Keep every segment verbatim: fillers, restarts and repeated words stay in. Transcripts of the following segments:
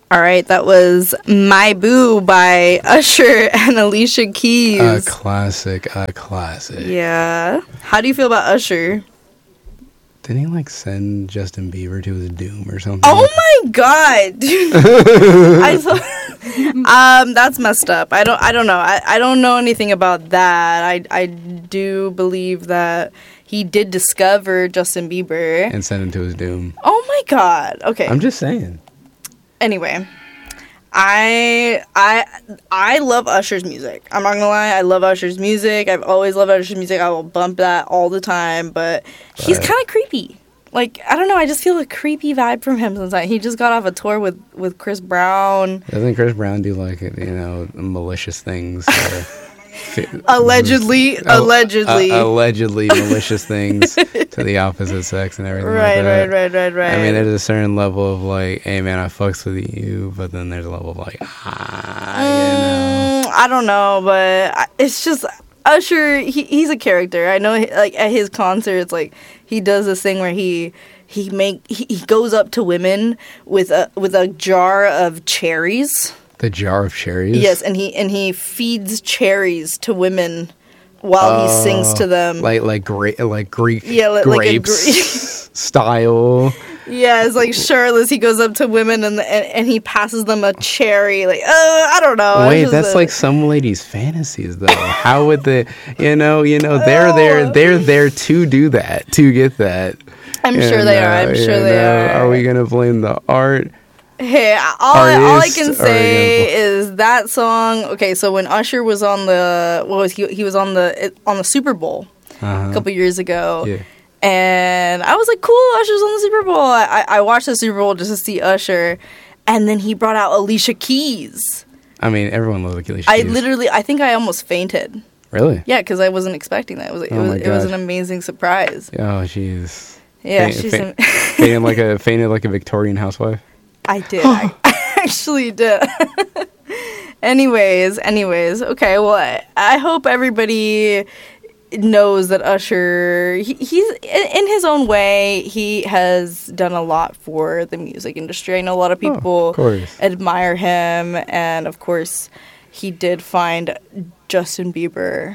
All right, that was My Boo by Usher and Alicia Keys. A classic, a classic. Yeah. How do you feel about Usher? Didn't he, like, send Justin Bieber to his doom or something? Oh, my God. Dude. I thought, um, that's messed up. I don't I don't know. I, I don't know anything about that. I, I do believe that he did discover Justin Bieber. And send him to his doom. Oh, my God. Okay. I'm just saying. Anyway, I I I love Usher's music. I'm not gonna lie, I love Usher's music. I've always loved Usher's music. I will bump that all the time. But he's kind of creepy. Like, I don't know. I just feel a creepy vibe from him sometimes. He just got off a tour with, with Chris Brown. Doesn't Chris Brown do, like, you know, malicious things? Or allegedly, uh, allegedly, uh, allegedly malicious things to the opposite sex and everything. Right, like that. right, right, right, right. I mean, there's a certain level of like, hey man, I fucks with you, but then there's a level of like, ah, you know. Mm, I don't know, but I- it's just Usher. He he's a character. I know, he- like at his concerts, like he does this thing where he. He make he, he goes up to women with a with a jar of cherries. The jar of cherries. Yes, and he and he feeds cherries to women while uh, he sings to them. Like like gra- like Greek yeah, like, grapes like a gre- style. Yeah, it's like shirtless. He goes up to women and and, and he passes them a cherry. Like, oh, I don't know. Wait, that's a, like some ladies' fantasies, though. How would the, you know, you know, they're oh. there, they're there to do that, to get that. I'm you sure know, they are. I'm sure they know, are. Are we gonna blame the art? Hey, all, I, all I can Artist, say is that song. Okay, so when Usher was on the, what was he? He was on the on the Super Bowl uh-huh. a couple years ago. Yeah. And I was like, cool, Usher's on the Super Bowl. I, I watched the Super Bowl just to see Usher. And then he brought out Alicia Keys. I mean, everyone loves Alicia Keys. I literally, I think I almost fainted. Really? Yeah, because I wasn't expecting that. It was, it, Oh was, my it was gosh. an amazing surprise. Oh, she's. Yeah, faint, she's... faint, Am- fainted like a fainted like a Victorian housewife. I did. I, I actually did. anyways, anyways. Okay, well, I, I hope everybody knows that Usher, he, he's in his own way, he has done a lot for the music industry. I know a lot of people Oh, of course. admire him, and of course, he did find Justin Bieber.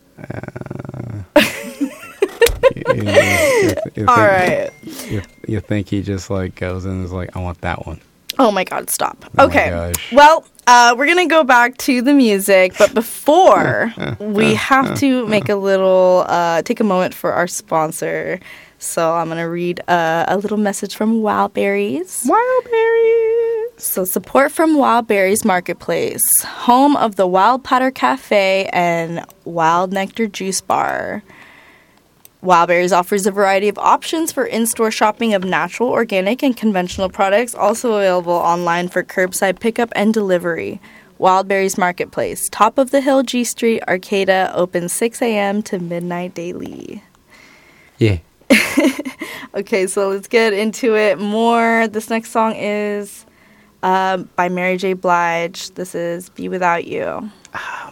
Uh, you, you, you, you All think, right. You, you think he just like goes and is like, I want that one. Oh my God, stop. Oh my okay. gosh. Well, uh, we're going to go back to the music, but before, we have to make a little, uh, take a moment for our sponsor. So I'm going to read uh, a little message from Wild Berries. Wild Berries. So support from Wild Berries Marketplace, home of the Wild Powder Cafe and Wild Nectar Juice Bar. Wild Berries offers a variety of options for in-store shopping of natural, organic, and conventional products, also available online for curbside pickup and delivery. Wild Berries Marketplace, top of the hill, G Street, Arcata, open six a.m. to midnight daily. Yeah. Okay, so let's get into it more. This next song is um, by Mary J. Blige. This is Be Without You. Oh